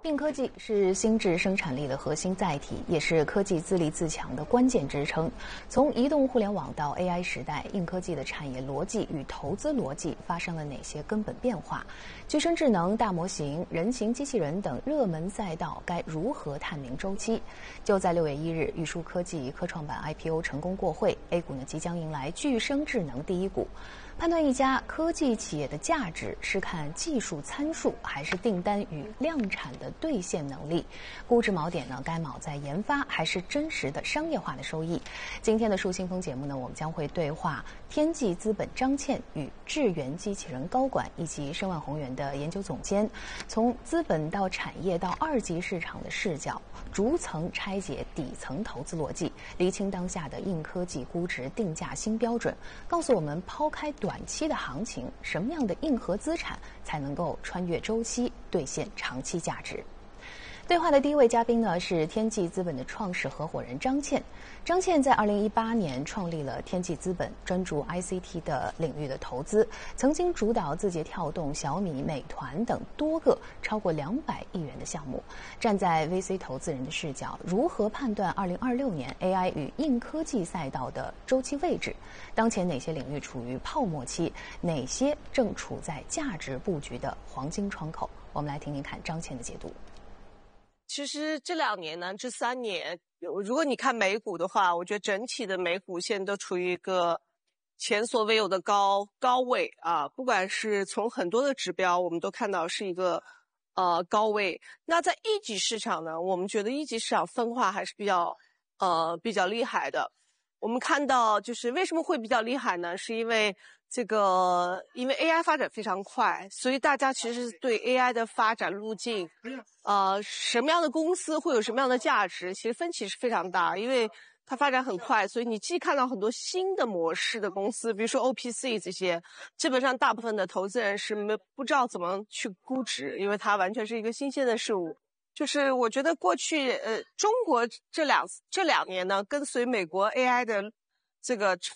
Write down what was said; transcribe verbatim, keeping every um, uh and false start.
硬科技是心智生产力的核心载体，也是科技自立自强的关键支撑。从移动互联网到 A I 时代，硬科技的产业逻辑与投资逻辑发生了哪些根本变化？具身智能、大模型、人形机器人等热门赛道该如何探明周期？就在六月一日，玉树科技科创板 I P O 成功过会 ，A 股呢即将迎来具身智能第一股。判断一家科技企业的价值是看技术参数，还是订单与量产的兑现能力？估值锚点呢，该锚在研发还是真实的商业化的收益？今天的树新风节目呢，我们将会对话天际资本张倩与智源机器人高管以及申万宏源的研究总监，从资本到产业到二级市场的视角，逐层拆解底层投资逻辑，厘清当下的硬科技估值定价新标准，告诉我们抛开短期的行情，什么样的硬核资产才能够穿越周期兑现长期价值？对话的第一位嘉宾呢是天际资本的创始合伙人张倩。张倩在二零一八年创立了天际资本，专注 I C T 的领域的投资，曾经主导字节跳动、小米、美团等多个超过两百亿元的项目。站在 V C 投资人的视角，如何判断二零二六年 A I 与硬科技赛道的周期位置？当前哪些领域处于泡沫期？哪些正处在价值布局的黄金窗口？我们来听听看张倩的解读。 其实这两年呢，这三年，如果你看美股的话，我觉得整体的美股现在都处于一个前所未有的高高位啊，不管是从很多的指标，我们都看到是一个呃高位。那在一级市场呢，我们觉得一级市场分化还是比较呃比较厉害的。我们看到就是为什么会比较厉害呢？是因为这个，因为 A I 发展非常快，所以大家其实对 A I 的发展路径，呃，什么样的公司会有什么样的价值，其实分歧是非常大。因为它发展很快，所以你既看到很多新的模式的公司，比如说 O P C 这些，基本上大部分的投资人是没不知道怎么去估值，因为它完全是一个新鲜的事物。就是我觉得过去呃，中国这两这两年呢，跟随美国 A I 的这个